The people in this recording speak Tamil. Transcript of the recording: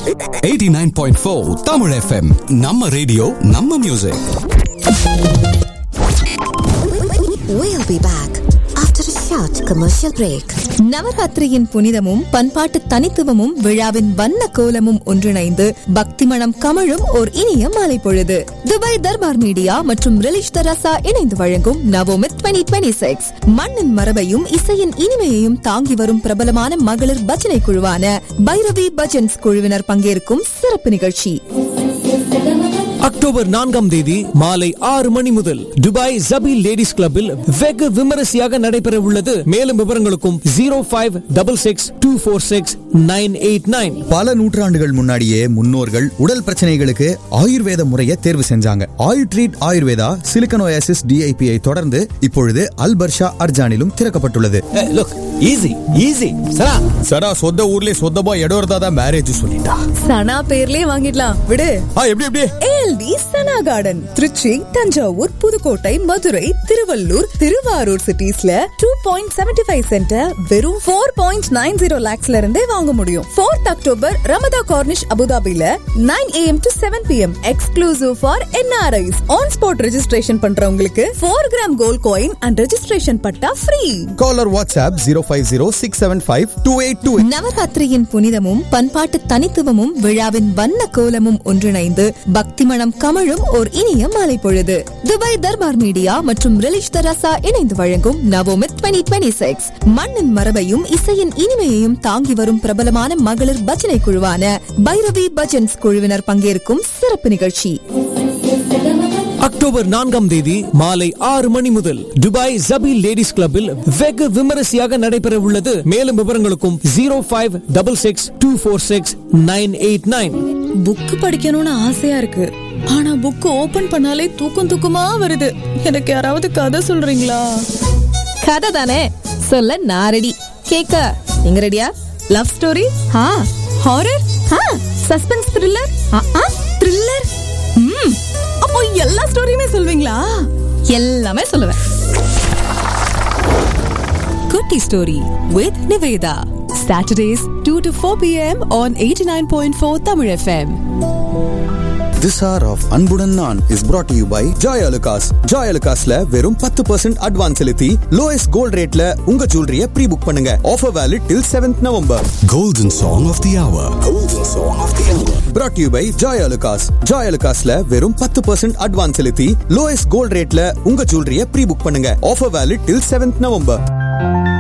89.4 Tamil FM. நம்ம ரேடியோ, நம்ம music. We'll be back after a short commercial break. நவராத்திரியின் புனிதமும் பண்பாட்டு தனித்துவமும் விழாவின் வண்ண கோலமும் ஒன்றிணைந்து பக்தி மனம் கமழும் ஓர் இனிய மாலை பொழுது. துபாய் தர்பார் மீடியா மற்றும் ரிலிஷ் தராசா இணைந்து வழங்கும் நவோமித் 2026 மண்ணின் மரபையும் இசையின் இனிமையையும் தாங்கி வரும் பிரபலமான மகளிர் பஜனை குழுவான பைரவி பஜன்ஸ் குழுவினர் பங்கேற்கும் சிறப்பு நிகழ்ச்சி அக்டோபர் 4ஆம் தேதி மாலை 6 மணி முதல் துபாய் ஜபீல் லேடிஸ் கிளப்பில் வெகு விமரிசையாக நடைபெற உள்ளது. மேலும் விவரங்களுக்கும் 0566246989. பல நூற்றாண்டுகள் முன்னாடியே முன்னோர்கள் உடல் பிரச்சனைகளுக்கு ஆயுர்வேத முறையை தேர்வு செஞ்சாங்க. ஆயுட்ரீட் ஆயுர்வேதா சிலிக்கனோயாசிஸ் டிஐபியை தொடர்ந்து இப்பொழுது அல்பர்ஷா அர்ஜானிலும் திறக்கப்பட்டுள்ளது. சரா சொந்த ஊர்லயே சொந்தமா இடம் இருந்தாதான் மேரேஜ் சொல்லிட்டா. சனா பேர்லயே வாங்கிடலாம் விடு. எப்படி ஏஎல்டி சனா கார்டன் திருச்சி, தஞ்சாவூர், புதுக்கோட்டை, மதுரை, திருவள்ளூர், திருவாரூர் சிட்டிஸ்ல 2.75 சென்டர் வெறும் 4.90 lakhsல இருந்தே வாங்க முடியும். 4th October Ramada Cornish அபுதாபில 9 AM to 7 PM exclusive for NRIs. On spot registration பண்றவங்களுக்கு 4 gram gold coin and registration patta free. Collar WhatsApp 0506752828. நவராத்திரியின் புனிதமும் பண்பாட்டு தனித்துவமும் விழாவின் வண்ண கோலமும் ஒன்றிணைந்து பக்தி மனம் கமழும் ஓர் இனிய மாலை பொழுது. துபாய் தர்பார் மீடியா மற்றும் ரிலிஷ் தராசா இணைந்து வழங்கும் நவோமித் 2026 மண்ணின் மரபையும் இசையின் இனிமையையும் தாங்கி வரும் பிரபலமான மகளிர் பஜனை குழுவான பைரவி பஜன்ஸ் குழுவினர் பங்கேற்கும் சிறப்பு நிகழ்ச்சி அக்டோபர் 4ஆம் தேதி மாலை 6 மணி முதல் துபாய் ஜபீல் லேடிஸ் கிளப்பில் வெகு விமரிசையாக நடைபெற உள்ளது. மேலும் விவரங்களுக்கும் 0566246989. புக் படிக்கணும்னு ஆசையா இருக்கு. ஆனா புக் ஓபன் பண்ணாலே தூக்கமா வருது. எனக்கு யாராவது கதை சொல்றீங்களா? கதை தானே சொல்ல நான் ரெடி. கேக்க நீங்க ரெடியா? Love story, horror, suspense, thriller, thriller. அப்போ எல்லா ஸ்டோரியுமே சொல்வீங்களா? எல்லாமே சொல்லுவேன். குட்டி story with Nivetha. Saturdays 2 to 4 PM on 89.4 Tamil FM. This hour of அன்புடன் நான் is brought to you by Joy Alucas. Joy Alucasல வெறும் 10% அட்வான்ஸ் செலுத்தி lowest gold rateல உங்க ஜுவல்லரிய ப்ரீ புக் பண்ணுங்க. Offer valid till 7th November. Golden Song of the Hour. Golden Song of the Hour. Brought to you by Joy Alucas. Joy Alucasல வெறும் 10% அட்வான்ஸ் செலுத்தி lowest gold rateல உங்க ஜுவல்லரிய ப்ரீ புக் பண்ணுங்க. Offer valid till 7th November.